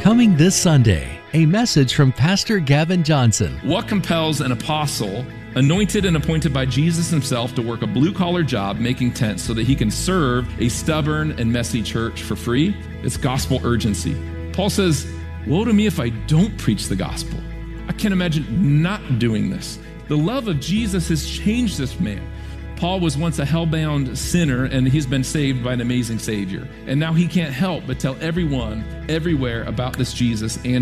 Coming this Sunday, a message from Pastor Gavin Johnson. What compels an apostle, anointed and appointed by Jesus himself, to work a blue-collar job making tents so that he can serve a stubborn and messy church for free? It's gospel urgency. Paul says, woe to me if I don't preach the gospel. I can't imagine not doing this. The love of Jesus has changed this man. Paul was once a hell-bound sinner, and he's been saved by an amazing Savior. And now he can't help but tell everyone, everywhere about this Jesus and